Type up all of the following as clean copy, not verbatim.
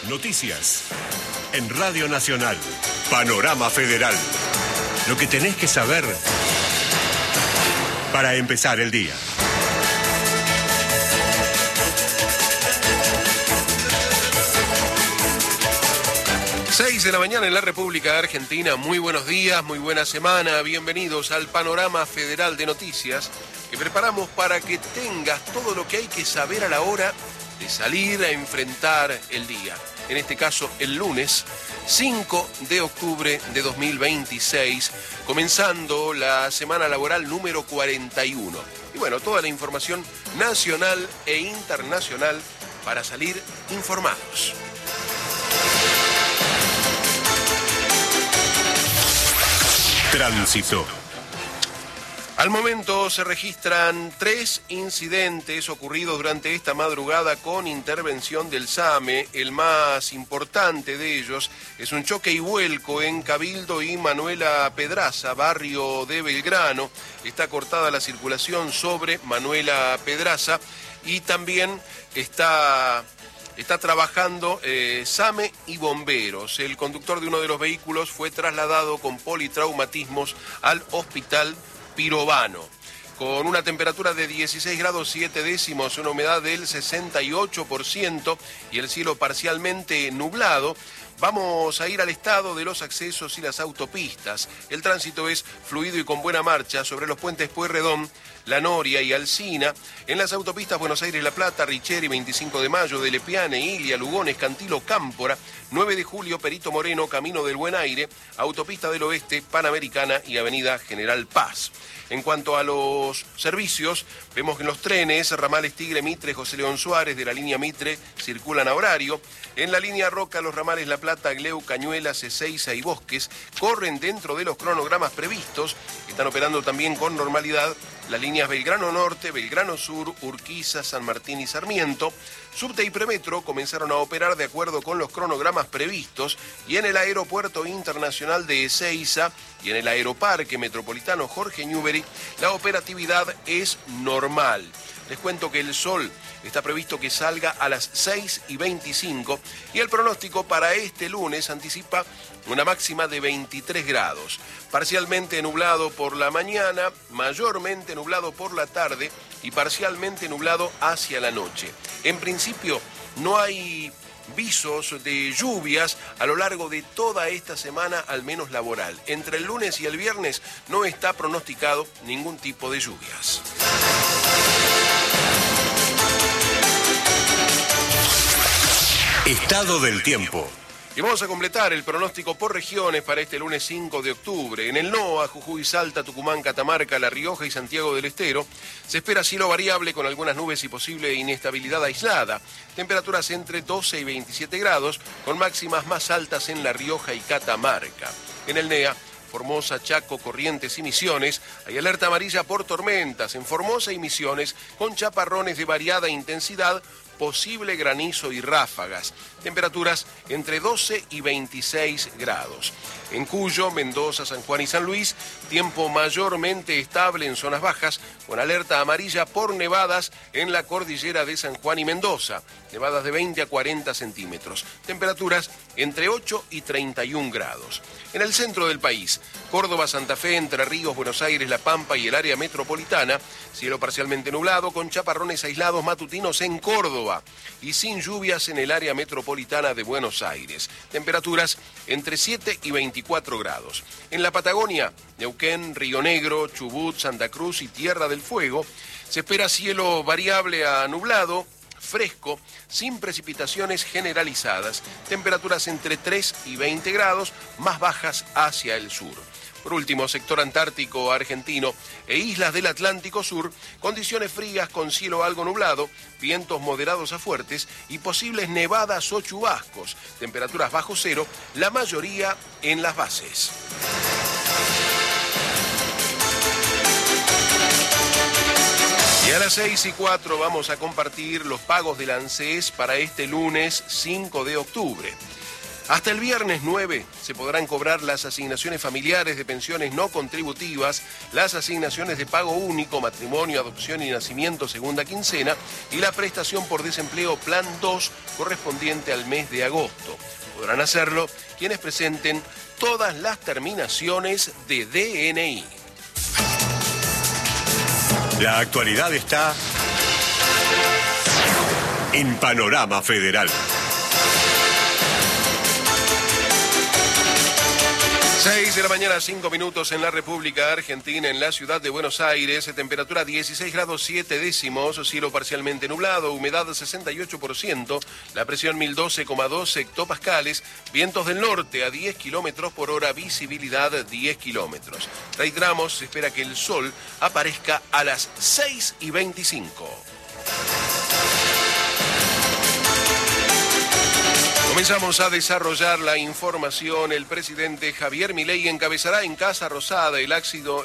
Noticias. En Radio Nacional. Panorama Federal. Lo que tenés que saber para empezar el día. Seis de la mañana en la República Argentina. Muy buenos días, muy buena semana. Bienvenidos al Panorama Federal de Noticias que preparamos para que tengas todo lo que hay que saber a la hora de salir a enfrentar el día. En este caso, el lunes 5 de octubre de 2026, comenzando la semana laboral número 41. Y bueno, toda la información nacional e internacional para salir informados. Tránsito. Al momento se registran 3 incidentes ocurridos durante esta madrugada con intervención del SAME. El más importante de ellos es un choque y vuelco en Cabildo y Manuela Pedraza, barrio de Belgrano. Está cortada la circulación sobre Manuela Pedraza y también está trabajando SAME y bomberos. El conductor de uno de los vehículos fue trasladado con politraumatismos al hospital Pirovano. Con una temperatura de 16 grados 7 décimos, una humedad del 68% y el cielo parcialmente nublado, vamos a ir al estado de los accesos y las autopistas. El tránsito es fluido y con buena marcha sobre los puentes Pueyrredón, La Noria y Alsina. En las autopistas Buenos Aires-La Plata, Richeri, 25 de Mayo, de Lepiane, Ilia, Lugones, Cantilo, Cámpora, 9 de Julio, Perito Moreno, Camino del Buen Aire, Autopista del Oeste, Panamericana y Avenida General Paz. En cuanto a los servicios, vemos que en los trenes, ramales Tigre, Mitre, José León Suárez de la línea Mitre circulan a horario. En la línea Roca, los ramales La Plata, Gleu, Cañuelas, Ezeiza y Bosques corren dentro de los cronogramas previstos. Están operando también con normalidad las líneas Belgrano Norte, Belgrano Sur, Urquiza, San Martín y Sarmiento. Subte y Premetro comenzaron a operar de acuerdo con los cronogramas previstos y en el Aeropuerto Internacional de Ezeiza y en el Aeroparque Metropolitano Jorge Newbery la operatividad es normal. Les cuento que el sol está previsto que salga a las 6:25 y el pronóstico para este lunes anticipa una máxima de 23 grados. Parcialmente nublado por la mañana, mayormente nublado por la tarde y parcialmente nublado hacia la noche. En principio no hay visos de lluvias a lo largo de toda esta semana, al menos laboral. Entre el lunes y el viernes no está pronosticado ningún tipo de lluvias. Estado del tiempo. Y vamos a completar el pronóstico por regiones para este lunes 5 de octubre. En el NOA, Jujuy, Salta, Tucumán, Catamarca, La Rioja y Santiago del Estero se espera cielo variable con algunas nubes y posible inestabilidad aislada. Temperaturas entre 12 y 27 grados, con máximas más altas en La Rioja y Catamarca. En el NEA, Formosa, Chaco, Corrientes y Misiones, hay alerta amarilla por tormentas en Formosa y Misiones, con chaparrones de variada intensidad, posible granizo y ráfagas. Temperaturas entre 12 y 26 grados. En Cuyo, Mendoza, San Juan y San Luis, tiempo mayormente estable en zonas bajas, con alerta amarilla por nevadas en la cordillera de San Juan y Mendoza. Nevadas de 20 a 40 centímetros. Temperaturas entre 8 y 31 grados. En el centro del país, Córdoba, Santa Fe, Entre Ríos, Buenos Aires, La Pampa y el área metropolitana, cielo parcialmente nublado con chaparrones aislados matutinos en Córdoba y sin lluvias en el área metropolitana de Buenos Aires. Temperaturas entre 7 y 24 grados. En la Patagonia, Neuquén, Río Negro, Chubut, Santa Cruz y Tierra del Fuego, se espera cielo variable a nublado, fresco, sin precipitaciones generalizadas, temperaturas entre 3 y 20 grados, más bajas hacia el sur. Por último, sector antártico argentino e islas del Atlántico Sur, condiciones frías con cielo algo nublado, vientos moderados a fuertes y posibles nevadas o chubascos, temperaturas bajo cero, la mayoría en las bases. Y a las 6:04 vamos a compartir los pagos del ANSES para este lunes 5 de octubre. Hasta el viernes 9 se podrán cobrar las asignaciones familiares de pensiones no contributivas, las asignaciones de pago único, matrimonio, adopción y nacimiento segunda quincena y la prestación por desempleo Plan 2 correspondiente al mes de agosto. Podrán hacerlo quienes presenten todas las terminaciones de DNI. La actualidad está en Panorama Federal. 6 de la mañana, 5 minutos en la República Argentina, en la ciudad de Buenos Aires, temperatura 16 grados 7 décimos, cielo parcialmente nublado, humedad 68%, la presión 1012,2 hectopascales, vientos del norte a 10 kilómetros por hora, visibilidad 10 kilómetros. Reiteramos, se espera que el sol aparezca a las 6:25. Comenzamos a desarrollar la información. El presidente Javier Milei encabezará en Casa Rosada el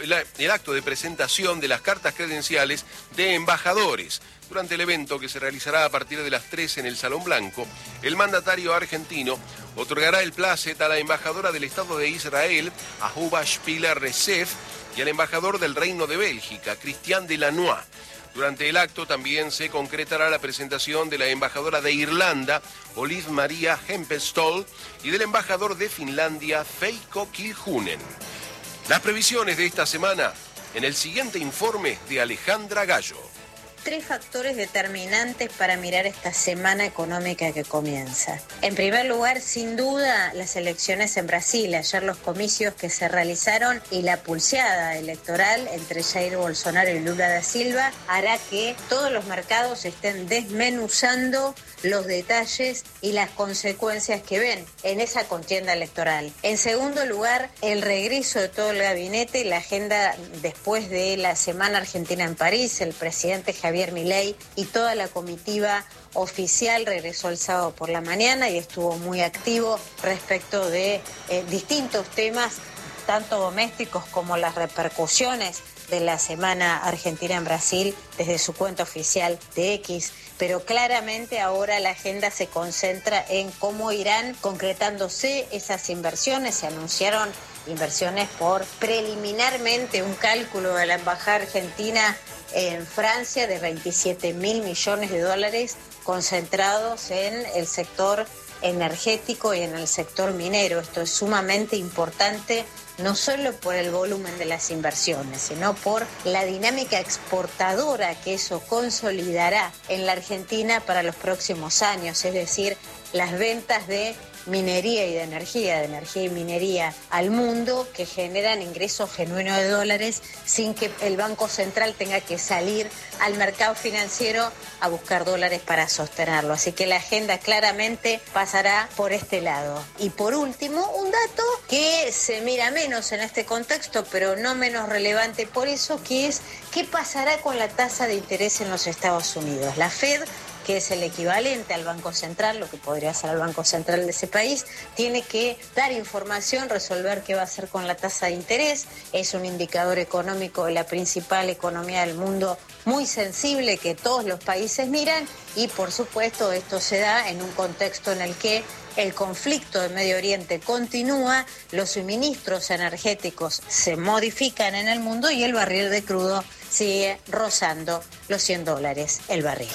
acto de presentación de las cartas credenciales de embajadores. Durante el evento, que se realizará a partir de las 3 en el Salón Blanco, el mandatario argentino otorgará el plácet a la embajadora del Estado de Israel, Ahuba Shpila Recef, y al embajador del Reino de Bélgica, Christian Delanois. Durante el acto también se concretará la presentación de la embajadora de Irlanda, Olive Maria Hempestall, y del embajador de Finlandia, Veikko Kiljunen. Las previsiones de esta semana en el siguiente informe de Alejandra Gallo. 3 factores determinantes para mirar esta semana económica que comienza. En primer lugar, sin duda, las elecciones en Brasil. Ayer los comicios que se realizaron y la pulseada electoral entre Jair Bolsonaro y Lula da Silva hará que todos los mercados estén desmenuzando los detalles y las consecuencias que ven en esa contienda electoral. En segundo lugar, el regreso de todo el gabinete, la agenda después de la Semana Argentina en París. El presidente Javier Milei y toda la comitiva oficial regresó el sábado por la mañana y estuvo muy activo respecto de distintos temas, tanto domésticos como las repercusiones de la Semana Argentina en Brasil desde su cuenta oficial de X. Pero claramente ahora la agenda se concentra en cómo irán concretándose esas inversiones. Se anunciaron inversiones por preliminarmente un cálculo de la Embajada Argentina en Francia de 27.000 millones de dólares concentrados en el sector energético y en el sector minero. Esto es sumamente importante, no solo por el volumen de las inversiones, sino por la dinámica exportadora que eso consolidará en la Argentina para los próximos años, es decir, las ventas de minería y de energía y minería al mundo, que generan ingresos genuinos de dólares sin que el Banco Central tenga que salir al mercado financiero a buscar dólares para sostenerlo. Así que la agenda claramente pasará por este lado. Y por último, un dato que se mira menos en este contexto, pero no menos relevante por eso, que es qué pasará con la tasa de interés en los Estados Unidos. La Fed, que es el equivalente al Banco Central, lo que podría ser el Banco Central de ese país, tiene que dar información, resolver qué va a hacer con la tasa de interés. Es un indicador económico de la principal economía del mundo muy sensible que todos los países miran y, por supuesto, esto se da en un contexto en el que el conflicto de Medio Oriente continúa, los suministros energéticos se modifican en el mundo y el barril de crudo sigue rozando los $100 el barril.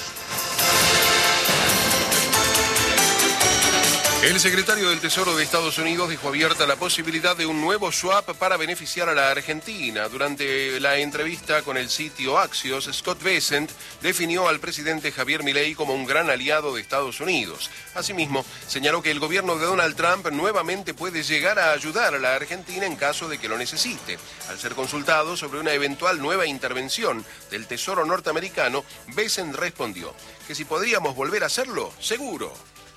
El secretario del Tesoro de Estados Unidos dejó abierta la posibilidad de un nuevo swap para beneficiar a la Argentina. Durante la entrevista con el sitio Axios, Scott Bessent definió al presidente Javier Milei como un gran aliado de Estados Unidos. Asimismo, señaló que el gobierno de Donald Trump nuevamente puede llegar a ayudar a la Argentina en caso de que lo necesite. Al ser consultado sobre una eventual nueva intervención del Tesoro norteamericano, Bessent respondió que si podríamos volver a hacerlo, seguro.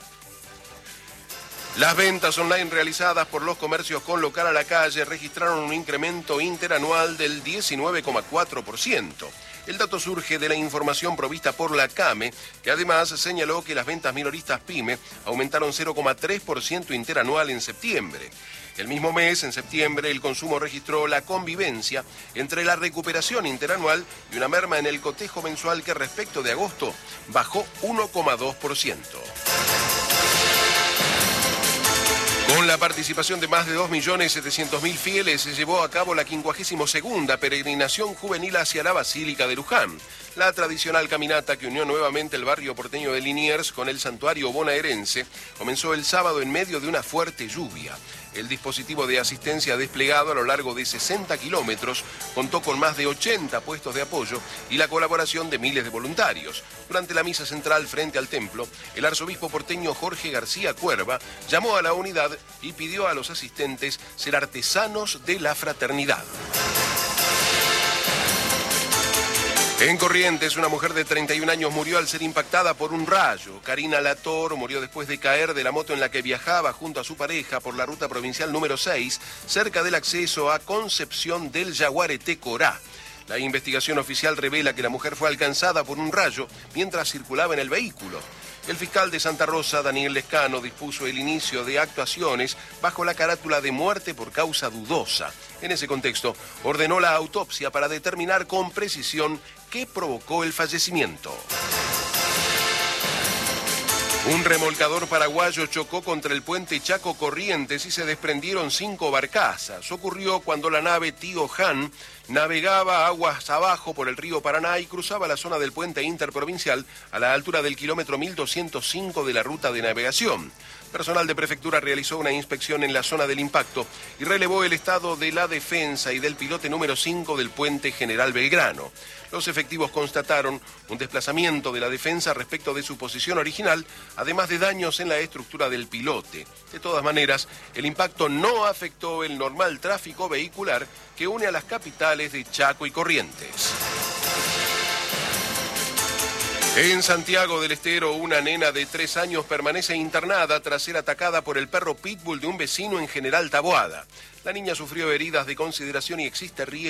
Las ventas online realizadas por los comercios con local a la calle registraron un incremento interanual del 19,4%. El dato surge de la información provista por la CAME, que además señaló que las ventas minoristas PYME aumentaron 0,3% interanual en septiembre. El mismo mes, en septiembre, el consumo registró la convivencia entre la recuperación interanual y una merma en el cotejo mensual que respecto de agosto bajó 1,2%. Con la participación de más de 2.700.000 fieles se llevó a cabo la 52ª peregrinación juvenil hacia la Basílica de Luján. La tradicional caminata que unió nuevamente el barrio porteño de Liniers con el santuario bonaerense comenzó el sábado en medio de una fuerte lluvia. El dispositivo de asistencia desplegado a lo largo de 60 kilómetros contó con más de 80 puestos de apoyo y la colaboración de miles de voluntarios. Durante la misa central frente al templo, el arzobispo porteño Jorge García Cuerva llamó a la unidad y pidió a los asistentes ser artesanos de la fraternidad. En Corrientes, una mujer de 31 años murió al ser impactada por un rayo. Karina Lator murió después de caer de la moto en la que viajaba junto a su pareja por la ruta provincial número 6, cerca del acceso a Concepción del Yaguareté Corá. La investigación oficial revela que la mujer fue alcanzada por un rayo mientras circulaba en el vehículo. El fiscal de Santa Rosa, Daniel Lescano, dispuso el inicio de actuaciones bajo la carátula de muerte por causa dudosa. En ese contexto, ordenó la autopsia para determinar con precisión qué provocó el fallecimiento. Un remolcador paraguayo chocó contra el puente Chaco Corrientes y se desprendieron 5 barcazas. Ocurrió cuando la nave Tío Han navegaba aguas abajo por el río Paraná y cruzaba la zona del puente interprovincial a la altura del kilómetro 1205 de la ruta de navegación. Personal de prefectura realizó una inspección en la zona del impacto y relevó el estado de la defensa y del pilote número 5 del puente General Belgrano. Los efectivos constataron un desplazamiento de la defensa respecto de su posición original, además de daños en la estructura del pilote. De todas maneras, el impacto no afectó el normal tráfico vehicular que une a las capitales de Chaco y Corrientes. En Santiago del Estero, una nena de 3 años permanece internada tras ser atacada por el perro pitbull de un vecino en General Taboada. La niña sufrió heridas de consideración y existe riesgo